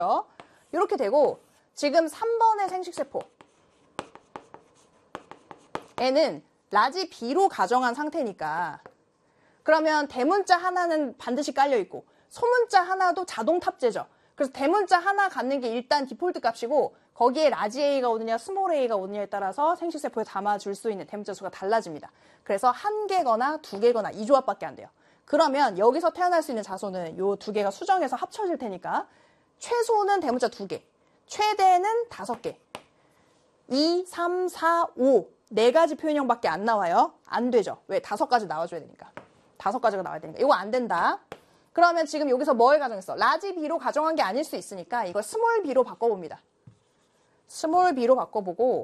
이렇게 되고 지금 3번의 생식세포 얘는 라지 B로 가정한 상태니까 그러면 대문자 하나는 반드시 깔려있고 소문자 하나도 자동 탑재죠. 그래서 대문자 하나 갖는 게 일단 디폴트 값이고 거기에 라지 A가 오느냐 스몰 A가 오느냐에 따라서 생식세포에 담아줄 수 있는 대문자 수가 달라집니다. 그래서 한 개거나 두 개거나 이 조합밖에 안 돼요. 그러면 여기서 태어날 수 있는 자손은 요 두 개가 수정해서 합쳐질 테니까 최소는 대문자 2개, 최대는 5개, 2, 3, 4, 5, 4가지 표현형밖에 안 나와요. 안 되죠. 왜? 5가지 나와줘야 되니까. 5가지가 나와야 되니까. 이거 안 된다. 그러면 지금 여기서 뭘 가정했어? 라지 B로 가정한 게 아닐 수 있으니까 이걸 스몰 B로 바꿔봅니다. 스몰 B로 바꿔보고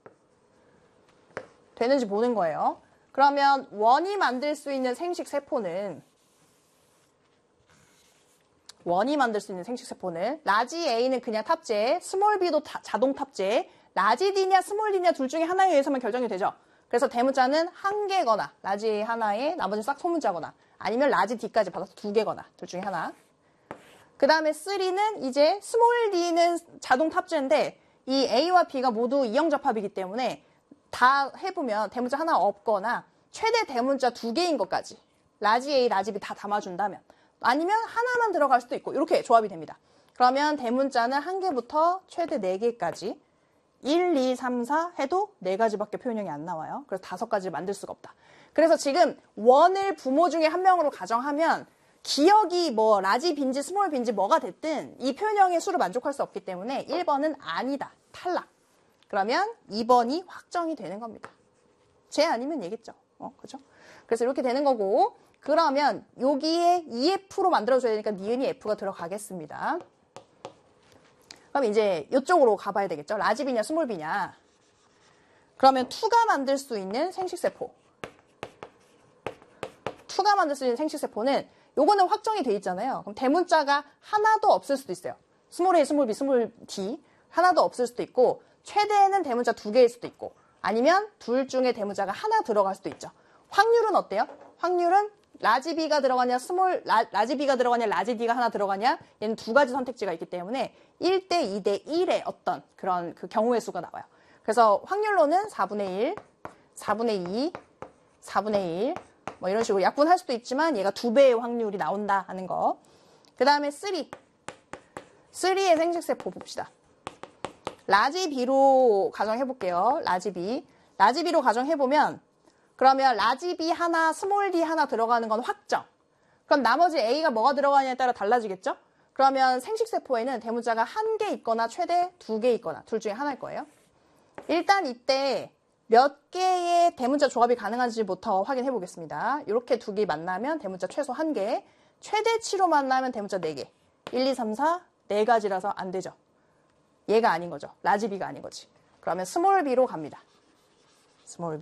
되는지 보는 거예요. 그러면 원이 만들 수 있는 생식세포는 라지 A는 그냥 탑재, 스몰 B도 자동 탑재, 라지 D냐 스몰 D냐 둘 중에 하나에 의해서만 결정이 되죠. 그래서 대문자는 한 개거나 라지 A 하나에 나머지 싹 소문자거나 아니면 라지 D까지 받아서 2개거나 둘 중에 하나. 그 다음에 3는 이제 스몰 D는 자동 탑재인데 이 A와 B가 모두 이형접합이기 때문에 다 해보면 대문자 하나 없거나 최대 대문자 2개인 것까지 라지 A, 라지 B 다 담아준다면 아니면 하나만 들어갈 수도 있고 이렇게 조합이 됩니다. 그러면 대문자는 1개부터 최대 4개까지 1, 2, 3, 4 해도 4가지밖에 표현형이 안 나와요. 그래서 5가지를 만들 수가 없다. 그래서 지금 원을 부모 중에 한 명으로 가정하면 기억이 뭐 라지 B인지 스몰 B인지 뭐가 됐든 이 표현형의 수를 만족할 수 없기 때문에 1번은 아니다. 탈락. 그러면 2번이 확정이 되는 겁니다. 제 아니면 얘겠죠. 그죠? 그래서 이렇게 되는 거고 그러면 여기에 EF로 만들어줘야 되니까 니은이 F가 들어가겠습니다. 그럼 이제 이쪽으로 가봐야 되겠죠. 라지 B냐 스몰 B냐. 그러면 2가 만들 수 있는 생식세포. 2가 만들 수 있는 생식세포는 요거는 확정이 돼 있잖아요. 그럼 대문자가 하나도 없을 수도 있어요. 스몰 A, 스몰 B, 스몰 D 하나도 없을 수도 있고 최대는 대문자 2개일 수도 있고 아니면 둘 중에 대문자가 하나 들어갈 수도 있죠. 확률은 어때요? 확률은 라지 B가 들어가냐 라지 B가 들어가냐 라지 D가 하나 들어가냐 얘는 2가지 선택지가 있기 때문에 1대 2대 1의 어떤 그런 그 경우의 수가 나와요. 그래서 확률로는 4분의 1, 4분의 2, 4분의 1 뭐 이런 식으로 약분할 수도 있지만 얘가 2배의 확률이 나온다 하는 거. 그 다음에 3의 생식세포 봅시다. 라지 B로 가정해볼게요. 라지 B로 가정해보면 그러면 라지 B 하나, 스몰 D 하나 들어가는 건 확정. 그럼 나머지 A가 뭐가 들어가냐에 따라 달라지겠죠? 그러면 생식세포에는 대문자가 1개 있거나 최대 2개 있거나 둘 중에 하나일 거예요. 일단 이때 몇 개의 대문자 조합이 가능한지부터 확인해 보겠습니다. 이렇게 2개 만나면 대문자 최소 1개, 최대치로 만나면 대문자 4개. 1, 2, 3, 4, 4가지라서 안 되죠. 얘가 아닌 거죠. 라지 B가 아닌 거지. 그러면 스몰 B로 갑니다. 스몰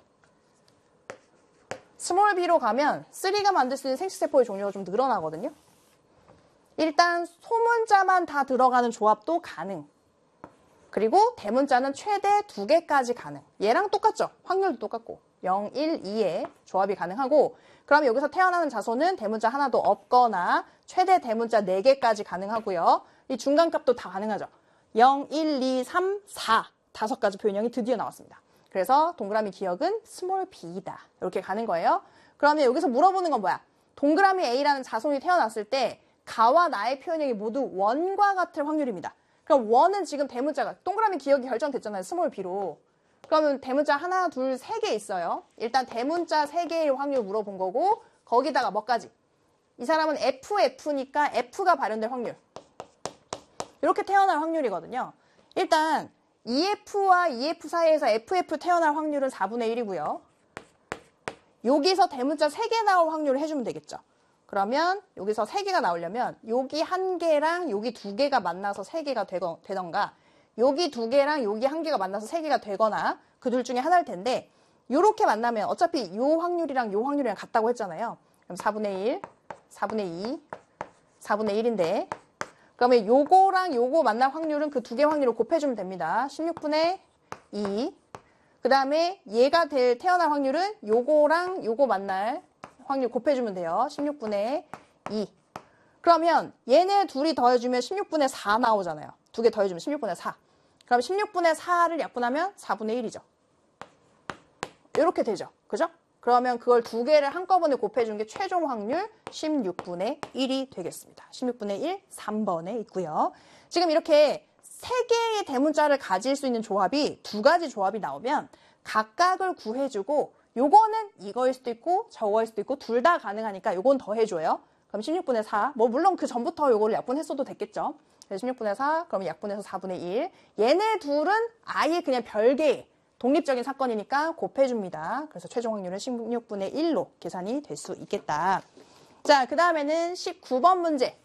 B로 가면 3가 만들 수 있는 생식세포의 종류가 좀 늘어나거든요. 일단 소문자만 다 들어가는 조합도 가능. 그리고 대문자는 최대 2개까지 가능. 얘랑 똑같죠? 확률도 똑같고 0, 1, 2의 조합이 가능하고 그럼 여기서 태어나는 자손은 대문자 하나도 없거나 최대 대문자 4개까지 가능하고요. 이 중간값도 다 가능하죠. 0, 1, 2, 3, 4 5가지 표현형이 드디어 나왔습니다. 그래서 동그라미 기억은 스몰 B다. 이렇게 가는 거예요. 그러면 여기서 물어보는 건 뭐야? 동그라미 A라는 자손이 태어났을 때 가와 나의 표현형이 모두 원과 같을 확률입니다. 그럼 원은 지금 대문자가 동그라미 기억이 결정됐잖아요. 스몰 B로. 그러면 대문자 하나, 둘, 3개 있어요. 일단 대문자 3개의 확률 물어본 거고 거기다가 뭐까지? 이 사람은 FF니까 F가 발현될 확률. 이렇게 태어날 확률이거든요. 일단 EF와 EF 사이에서 FF 태어날 확률은 4분의 1이고요. 여기서 대문자 3개 나올 확률을 해주면 되겠죠. 그러면 여기서 3개가 나오려면 여기 1개랑 여기 2개가 만나서 3개가 되던가 여기 2개랑 여기 1개가 만나서 3개가 되거나 그 둘 중에 하나일 텐데 이렇게 만나면 어차피 이 확률이랑 이 확률이랑 같다고 했잖아요. 그럼 4분의 1, 4분의 2, 4분의 1인데 그러면 요거랑 요거 만날 확률은 그 2개 확률을 곱해주면 됩니다. 16분의 2. 그 다음에 얘가 태어날 확률은 요거랑 요거 만날 확률 곱해주면 돼요. 16분의 2. 그러면 얘네 둘이 더해주면 16분의 4 나오잖아요. 두 개 더해주면 16분의 4. 그럼 16분의 4를 약분하면 4분의 1이죠. 이렇게 되죠. 그죠? 그러면 그걸 두 개를 한꺼번에 곱해준 게 최종 확률 16분의 1이 되겠습니다. 16분의 1, 3번에 있고요. 지금 이렇게 세 개의 대문자를 가질 수 있는 조합이 두 가지 조합이 나오면 각각을 구해주고 요거는 이거일 수도 있고 저거일 수도 있고 둘 다 가능하니까 요건 더해줘요. 그럼 16분의 4, 뭐 물론 그 전부터 요거를 약분했어도 됐겠죠. 그래서 16분의 4, 그러면 약분해서 4분의 1. 얘네 둘은 아예 그냥 별개의 독립적인 사건이니까 곱해줍니다. 그래서 최종 확률은 16분의 1로 계산이 될 수 있겠다. 자, 그 다음에는 19번 문제.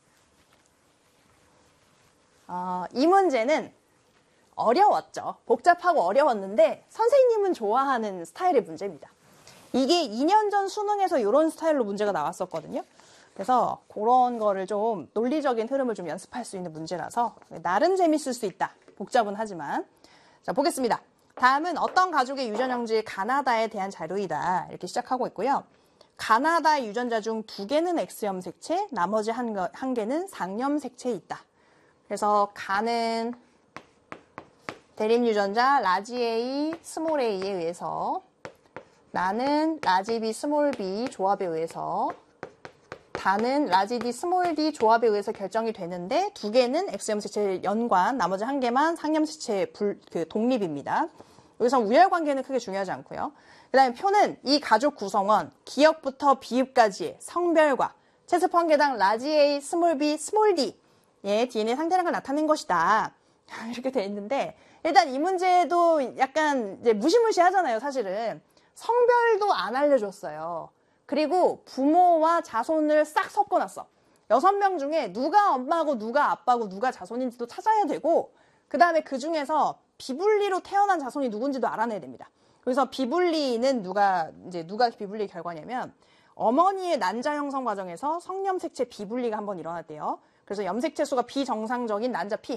이 문제는 어려웠죠. 복잡하고 어려웠는데 선생님은 좋아하는 스타일의 문제입니다. 이게 2년 전 수능에서 이런 스타일로 문제가 나왔었거든요. 그래서 그런 거를 좀 논리적인 흐름을 좀 연습할 수 있는 문제라서 나름 재밌을 수 있다. 복잡은 하지만. 자, 보겠습니다. 다음은 어떤 가족의 유전형질 가나다에 대한 자료이다. 이렇게 시작하고 있고요. 가나다의 유전자 중 2개는 X염 색채, 나머지 한 개는 상염 색채에 있다. 그래서 가는 대립 유전자 라지 A, 스몰 a에 의해서 나는 라지 B, 스몰 b 조합에 의해서 다는 라지 D, 스몰 d 조합에 의해서 결정이 되는데 2개는 X염 색채 연관, 나머지 한 개만 상염 색채 독립입니다. 여기서 우열 관계는 크게 중요하지 않고요. 그 다음에 표는 이 가족 구성원, 기억부터 비읍까지의 성별과 채소포 한 개당 라지 A, 스몰 b, 스몰 d 의 DNA 상대량을 나타낸 것이다. 이렇게 돼 있는데 일단 이 문제도 약간 이제 무시무시하잖아요, 사실은. 성별도 안 알려줬어요. 그리고 부모와 자손을 싹 섞어놨어. 6명 중에 누가 엄마고 누가 아빠고 누가 자손인지도 찾아야 되고 그 다음에 그 중에서 비분리로 태어난 자손이 누군지도 알아내야 됩니다. 그래서 비분리는 누가 비분리 결과냐면 어머니의 난자 형성 과정에서 성염색체 비분리가 한번 일어났대요. 그래서 염색체 수가 비정상적인 난자 P.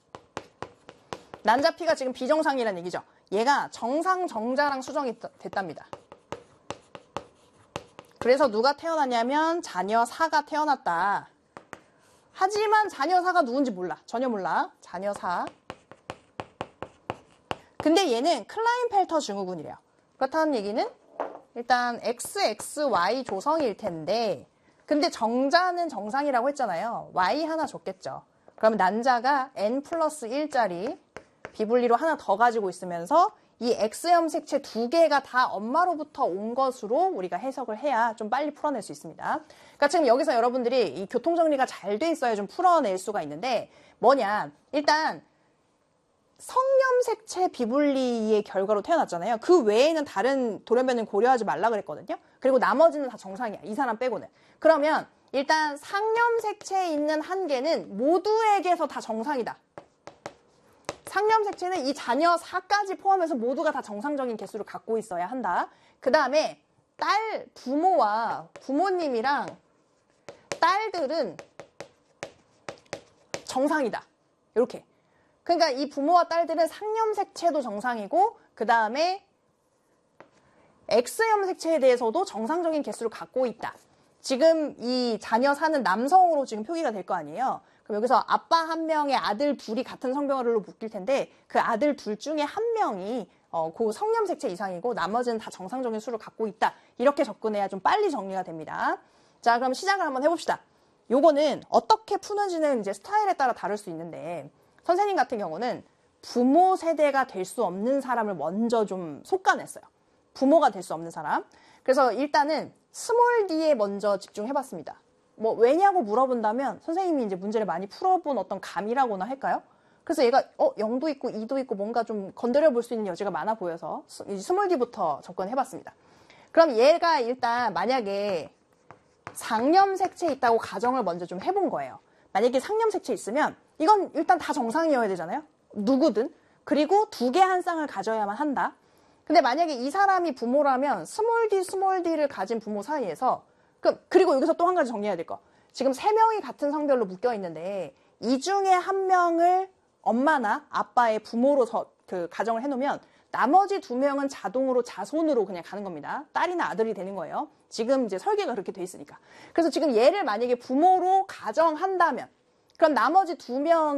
난자 P가 지금 비정상이라는 얘기죠. 얘가 정상 정자랑 수정이 됐답니다. 그래서 누가 태어났냐면 자녀 4가 태어났다. 하지만 자녀 4가 누군지 몰라. 전혀 몰라. 자녀 4. 근데 얘는 클라인펠터 증후군이래요. 그렇다는 얘기는 일단 XXY 조성일 텐데 근데 정자는 정상이라고 했잖아요. Y 하나 줬겠죠. 그러면 난자가 N 플러스 1짜리 비분리로 하나 더 가지고 있으면서 이 X염 색채 2개가 다 엄마로부터 온 것으로 우리가 해석을 해야 좀 빨리 풀어낼 수 있습니다. 그러니까 지금 여기서 여러분들이 이 교통정리가 잘 돼 있어야 좀 풀어낼 수가 있는데 뭐냐. 일단 성염 색채 비분리의 결과로 태어났잖아요. 그 외에는 다른 돌연변이는 고려하지 말라 그랬거든요. 그리고 나머지는 다 정상이야. 이 사람 빼고는. 그러면 일단 상염 색채에 있는 한 개는 모두에게서 다 정상이다. 상염 색채는 이 자녀 4까지 포함해서 모두가 다 정상적인 개수를 갖고 있어야 한다. 그 다음에 부모와 부모님이랑 딸들은 정상이다. 이렇게. 그러니까 이 부모와 딸들은 상염 색채도 정상이고 그 다음에 X염 색채에 대해서도 정상적인 개수를 갖고 있다. 지금 이 자녀 4는 남성으로 지금 표기가 될 거 아니에요. 그럼 여기서 아빠 한 명의 아들 둘이 같은 성별로 묶일 텐데 그 아들 둘 중에 한 명이 그 성염 색채 이상이고 나머지는 다 정상적인 수를 갖고 있다. 이렇게 접근해야 좀 빨리 정리가 됩니다. 자, 그럼 시작을 한번 해봅시다. 요거는 어떻게 푸는지는 이제 스타일에 따라 다를 수 있는데 선생님 같은 경우는 부모 세대가 될 수 없는 사람을 먼저 좀 속아냈어요. 부모가 될 수 없는 사람. 그래서 일단은 스몰 d에 먼저 집중해봤습니다. 뭐 왜냐고 물어본다면 선생님이 이제 문제를 많이 풀어본 어떤 감이라고나 할까요? 그래서 얘가 0도 있고 2도 있고 뭔가 좀 건드려 볼 수 있는 여지가 많아 보여서 스몰 d부터 접근해봤습니다. 그럼 얘가 일단 만약에 상염 색채 있다고 가정을 먼저 좀 해본 거예요. 만약에 상염 색채 있으면 이건 일단 다 정상이어야 되잖아요. 누구든. 그리고 2개 한 쌍을 가져야만 한다. 근데 만약에 이 사람이 부모라면 스몰 d를 가진 부모 사이에서 그리고 여기서 또 한 가지 정리해야 될 거. 지금 3명이 같은 성별로 묶여 있는데 이 중에 한 명을 엄마나 아빠의 부모로 가정을 해놓으면 나머지 2명은 자동으로 자손으로 그냥 가는 겁니다. 딸이나 아들이 되는 거예요. 지금 이제 설계가 그렇게 돼 있으니까. 그래서 지금 얘를 만약에 부모로 가정한다면 그럼 나머지 2명